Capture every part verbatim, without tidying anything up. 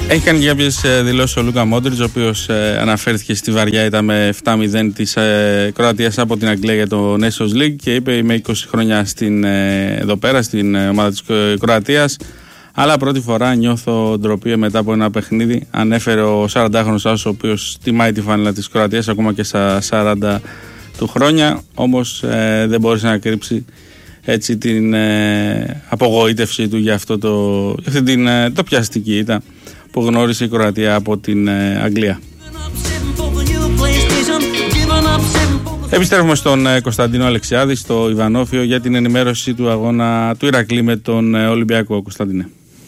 Έχει κάνει κάποιες δηλώσεις ο Λούκα Μόντριτς, ο οποίος ε, αναφέρθηκε στη βαριά ήττα με επτά μηδέν της ε, Κροατίας από την Αγγλία για το Nations League και είπε: είμαι είκοσι χρόνια στην, ε, εδώ πέρα στην ε, ομάδα της Κροατίας, αλλά πρώτη φορά νιώθω ντροπή μετά από ένα παιχνίδι. Ανέφερε ο σαραντάχρονος Άσος, ο οποίος τιμάει τη φάνελα της Κροατίας ακόμα και στα σαράντα του χρόνια, όμως ε, δεν μπόρεσε να κρύψει έτσι την ε, απογοήτευση του για, αυτό το, για αυτή την ε, τοπιαστική ήττα που γνώρισε η Κροατία από την ε, Αγγλία. Επιστρέφουμε στον ε, Κωνσταντίνο Αλεξιάδη στο Ιβανόφιο για την ενημέρωση του αγώνα του Ηρακλή με τον ε, Ολυμπιακό. Κωνσταντίνε.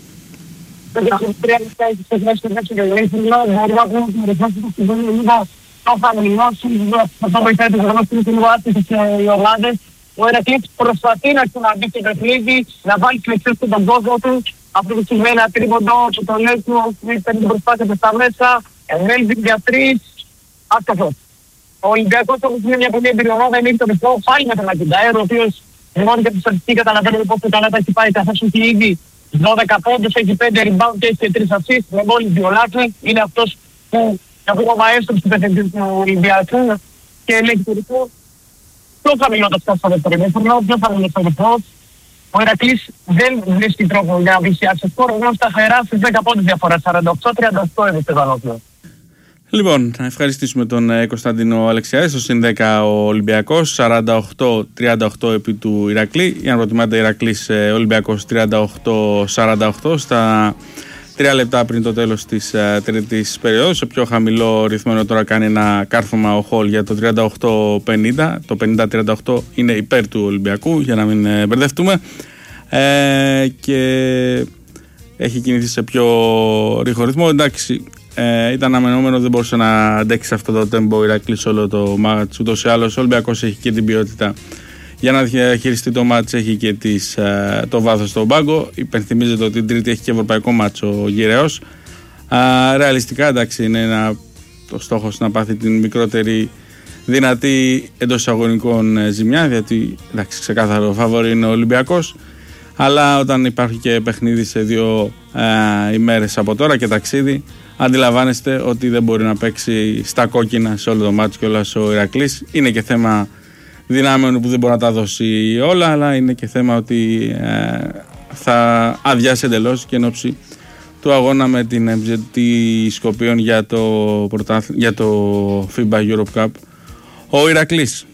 Ο Ηρακλής προσπαθεί να ξαναμπεί στο παιχνίδι, να βάλει φλεξές στον κόσμο του. Αυτό το σημαίνει ένα τρίποντο που το λέει του, παίρνει την προσπάθεια προς τα μέσα, ενέλβει για τρεις, άστοχος. Ο Ολυμπιακός όμως είναι μια πολύ εμπειρή ομάδα, είναι το μισό, πάλι με τον Ακινταέρο, ο οποίος μόνο και από τη στατιστική καταλαβαίνει πόσο καλά τα έχει πάει, καθώς έχει ήδη δώδεκα πόντους, έχει πέντε rebound και έχει τρεις assists, με μόλις δύο λάθη. Είναι αυτός που είναι ο μαέστρος του παιχνιδιού του Ολυμπιακού και ελέγχει το ρυθμό. Πιο χαμηλό το σκάφο στο δεύτερο ημίχρονο, πιο χαμηλό το ρυθμός. Ο Ηρακλής δεν βρίσκει τρόπο για να πλησιάσει σκορ, ενώ στα χερά στις δέκα πόντους διαφορά, σαράντα οκτώ τριάντα οκτώ είναι στο Ιβανόφιο. Λοιπόν, να ευχαριστήσουμε τον ε, Κωνσταντίνο Αλεξιάδη. Στο συν δέκα ο Ολυμπιακός, σαράντα οκτώ τριάντα οκτώ επί του Ηρακλή. Για να προτιμάτε, Ηρακλής ε, Ολυμπιακός τριάντα οκτώ σαράντα οκτώ στα τρία λεπτά πριν το τέλος της ε, τρίτης περίοδου. Σε πιο χαμηλό ρυθμό τώρα κάνει ένα κάρφωμα ο Χολ για το τριάντα οκτώ πενήντα. Το πενήντα τριάντα οκτώ είναι υπέρ του Ολυμπιακού, για να μην ε, μπερδευτούμε. Ε, και έχει κινηθεί σε πιο ρήχο ρυθμό. Εντάξει, ε, ήταν αναμενόμενο, δεν μπορούσε να αντέξει αυτό το τέμπο ο Ηρακλής όλο το μάτς. Ούτως ή άλλως ο Ολυμπιακός έχει και την ποιότητα για να διαχειριστεί το μάτς, έχει και τις, ε, το βάθος στον πάγκο. Υπενθυμίζεται ότι την Τρίτη έχει και ευρωπαϊκό μάτς ο Γυραιός. Ε, ρεαλιστικά, εντάξει, είναι ένα, το στόχος να πάθει την μικρότερη δυνατή εντός εισαγωνικών ε, ζημιά, γιατί εντάξει, ξεκάθαρο φαβορί είναι ο Ολυμπιακός. Αλλά όταν υπάρχει και παιχνίδι σε δύο ε, ημέρες από τώρα και ταξίδι, αντιλαμβάνεστε ότι δεν μπορεί να παίξει στα κόκκινα σε όλο το μάτς και όλα ο Ηρακλής. Είναι και θέμα δυνάμεων που δεν μπορεί να τα δώσει όλα, αλλά είναι και θέμα ότι ε, θα αδειάσει εντελώς και εν ώψη του αγώνα με την εμ τζι τι Σκοπίων για το, για το φίμπα Europe Cup ο Ηρακλής.